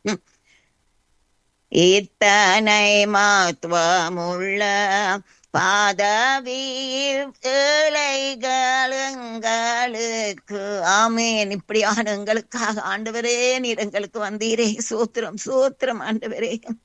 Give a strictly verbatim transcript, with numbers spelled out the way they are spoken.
இத்தனை மத்துவமுள்ள பாதவியில் ஏழைகளுங்களுக்கு ஆமேன். இப்படியான எங்களுக்காக ஆண்டவரே நீர் எங்களுக்கு வந்தீரே. சூத்திரம் சூத்திரம் ஆண்டவரே.